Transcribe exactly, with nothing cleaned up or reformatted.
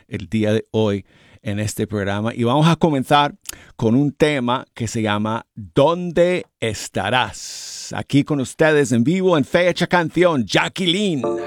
el día de hoy en este programa. Y vamos a comenzar con un tema que se llama ¿Dónde estarás? Aquí con ustedes en vivo en Fecha Canción, Jacqueline.